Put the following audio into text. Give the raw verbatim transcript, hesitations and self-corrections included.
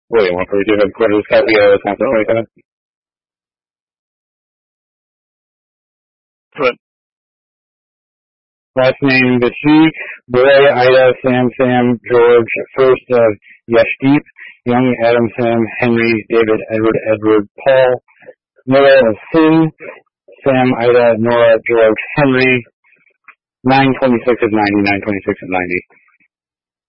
William one forty-two, headquarters, copy, uh, Wisconsin, twenty-seven. Good. Last name, Bashik, Boy, Ida, Sam, Sam, George, first, uh, Yashdeep, Young, Adam, Sam, Henry, David, Edward, Edward, Paul, Noah, Sin, Sam, Ida, Nora, George, Henry, nine twenty-six of ninety, nine twenty-six of ninety.